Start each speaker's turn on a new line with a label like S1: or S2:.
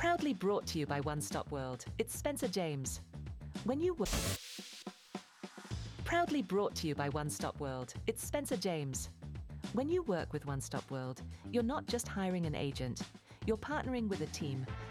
S1: Proudly brought to you by One Stop World, it's Spencer James. When you work... Proudly brought to you by One Stop World, it's Spencer James. When you work with One Stop World, you're not just hiring an agent, you're partnering with a team